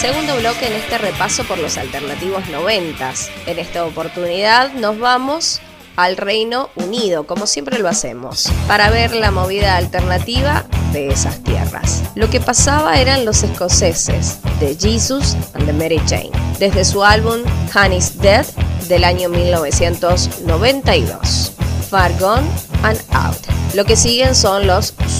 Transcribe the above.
segundo bloque en este repaso por los alternativos 90s. En esta oportunidad nos vamos al Reino Unido, como siempre lo hacemos, para ver la movida alternativa de esas tierras. Lo que pasaba eran los escoceses, The Jesus and the Mary Chain, desde su álbum Honey's Dead del año 1992, Far Gone and Out. Lo que siguen son los